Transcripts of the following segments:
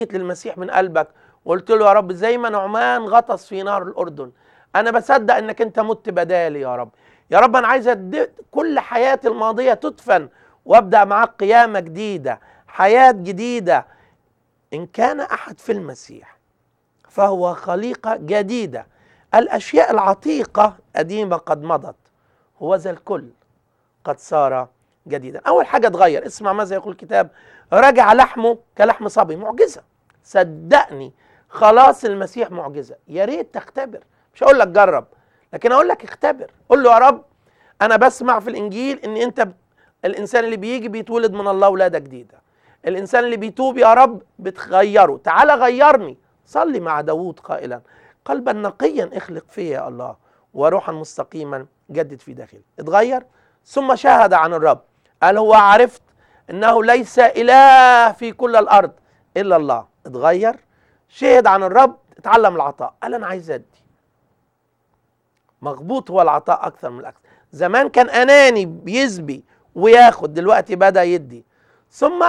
للمسيح من قلبك وقلت له يا رب زي ما نعمان غطس في نهر الأردن، أنا بصدق إنك أنت مت بدالي يا رب. يا رب أنا عايز كل حياتي الماضية تدفن وأبدأ معاك قيامة جديدة، حياة جديدة. إن كان أحد في المسيح فهو خليقة جديدة، الأشياء العتيقة قديمة قد مضت، هو ذا الكل قد صار جديدا. أول حاجة اتغير، اسمع ماذا يقول الكتاب: رجع لحمه كلحم صبي. معجزة، صدقني خلاص المسيح معجزة. يا ريت تختبر، مش هقول لك جرب، لكن اقول لك اختبر. قول له يا رب انا بسمع في الانجيل ان انت الانسان اللي بيجي بيتولد من الله ولادة جديدة، الانسان اللي بيتوب يا رب بتغيره، تعالى غيرني. صلي مع داود قائلا: قلبا نقيا اخلق فيه يا الله، وروحا مستقيما جدد في داخلي. اتغير. ثم شاهد عن الرب، قال هو عرفت انه ليس اله في كل الارض الا الله. اتغير، شهد عن الرب، اتعلم العطاء، قال انا عايز ادي. مغبوط هو العطاء اكثر من الاخذ. زمان كان اناني بيسبي وياخد، دلوقتي بدا يدي. ثم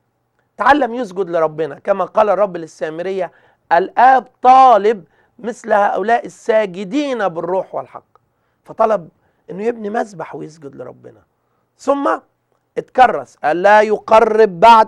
تعلم يسجد لربنا كما قال الرب للسامريه: الاب طالب مثل هؤلاء الساجدين بالروح والحق. فطلب انه يبني مذبح ويسجد لربنا. ثم اتكرس، قال لا يقرب بعد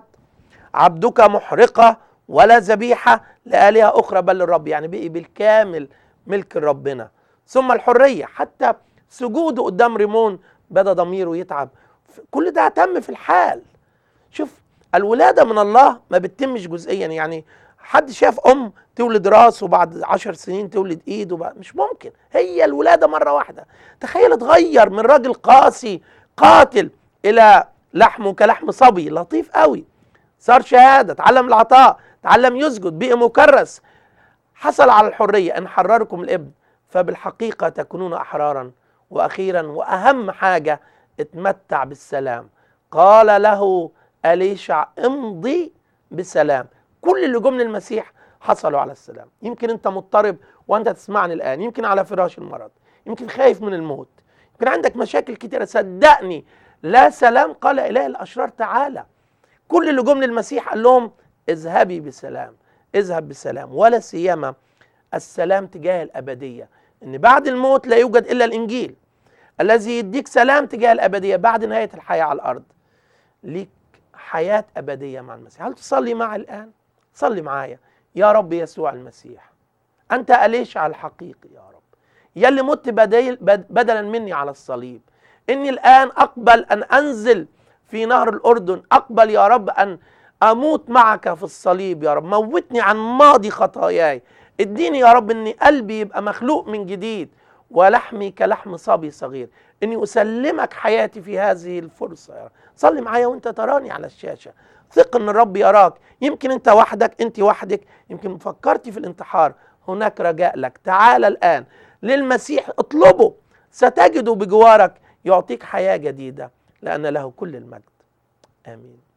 عبدك محرقة ولا ذبيحة لآلهة أخرى بل للرب. يعني بقي بالكامل ملك ربنا. ثم الحرية، حتى سجوده قدام ريمون بدا ضميره يتعب. كل ده تم في الحال. شوف، الولادة من الله ما بتتمش جزئيا. يعني حد شاف أم تولد راس وبعد 10 سنين تولد إيد مش ممكن. هي الولادة مرة واحدة. تخيل اتغير من راجل قاسي قاتل إلى لحمه كلحم صبي لطيف قوي. صار شهادة، تعلم العطاء، تعلم يسجد، بقي مكرس، حصل على الحرية. إن حرركم الابن فبالحقيقة تكونون أحرارا. وأخيرا وأهم حاجة، اتمتع بالسلام. قال له أليشع: امضي بسلام. كل اللي جم من المسيح حصلوا على السلام. يمكن أنت مضطرب وأنت تسمعني الآن، يمكن على فراش المرض، يمكن خايف من الموت، يمكن عندك مشاكل كتيرة. صدقني لا سلام قال إله الأشرار تعالى. كل اللي جم للمسيح قال لهم: اذهبي بسلام، اذهب بسلام. ولا سيما السلام تجاه الأبدية، إن بعد الموت لا يوجد إلا الإنجيل الذي يديك سلام تجاه الأبدية. بعد نهاية الحياة على الأرض ليك حياة أبدية مع المسيح. هل تصلي معي الآن؟ صلي معايا: يا رب يسوع المسيح، أنت أليشع الحقيقي يا رب، يا اللي مت بدلا مني على الصليب. إني الآن أقبل أن أنزل في نهر الأردن، أقبل يا رب أن أموت معك في الصليب. يا رب موتني عن ماضي خطاياي، اديني يا رب أن قلبي يبقى مخلوق من جديد ولحمي كلحم صبي صغير. إني أسلمك حياتي في هذه الفرصة. يا رب صلي معايا وانت تراني على الشاشة. ثق أن الرب يراك. يمكن أنت وحدك، أنت وحدك، يمكن فكرتي في الانتحار. هناك رجاء لك. تعال الآن للمسيح، اطلبه، ستجده بجوارك، يعطيك حياة جديدة، لأن له كل المجد. آمين.